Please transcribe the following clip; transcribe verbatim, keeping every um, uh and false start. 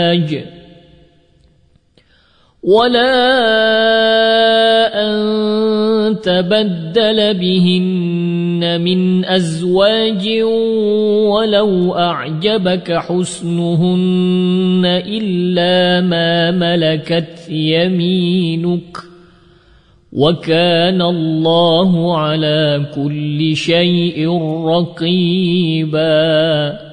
ولا أن تبدل بهن من أزواج ولو أعجبك حسنهن إلا ما ملكت يمينك وكان الله على كل شيء رقيبا.